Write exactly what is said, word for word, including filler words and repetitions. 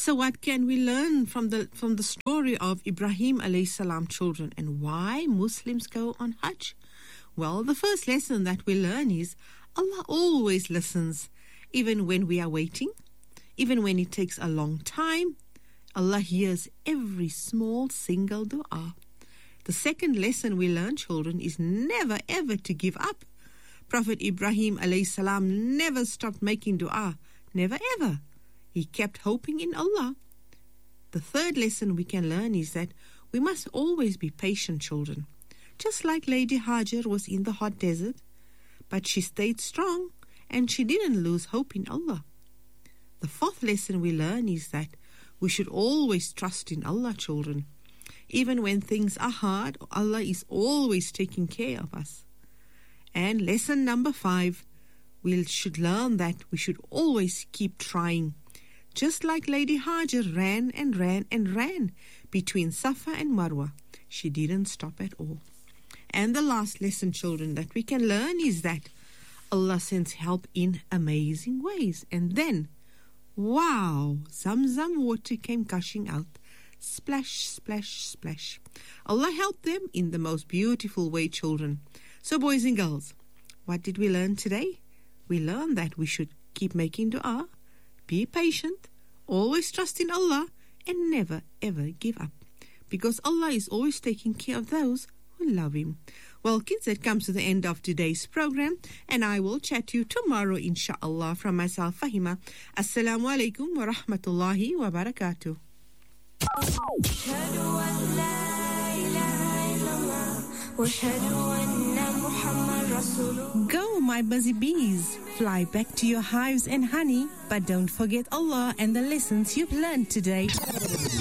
So what can we learn from the from the story of Ibrahim alayhi salam children, and why Muslims go on Hajj? Well, the first lesson that we learn is Allah always listens, even when we are waiting, even when it takes a long time. Allah hears every small single dua. The second lesson we learn, children, is never ever to give up. Prophet Ibrahim alayhi salam never stopped making dua, never ever. He kept hoping in Allah. The third lesson we can learn is that we must always be patient, children. Just like Lady Hajar was in the hot desert, but she stayed strong and she didn't lose hope in Allah. The fourth lesson we learn is that we should always trust in Allah, children. Even when things are hard, Allah is always taking care of us. And lesson number five, we should learn that we should always keep trying. Just like Lady Hajar ran and ran and ran between Safa and Marwa, she didn't stop at all. And the last lesson, children, that we can learn is that Allah sends help in amazing ways. And then, wow, Zamzam water came gushing out. Splash, splash, splash. Allah helped them in the most beautiful way, children. So, boys and girls, what did we learn today? We learned that we should keep making dua, be patient, always trust in Allah, and never ever give up. Because Allah is always taking care of those who love Him. Well, kids, that comes to the end of today's program, and I will chat to you tomorrow, inshallah, from myself, Fahima. Assalamu alaikum wa rahmatullahi wa barakatuh. Go, my busy bees. Fly back to your hives and honey, but don't forget Allah and the lessons you've learned today.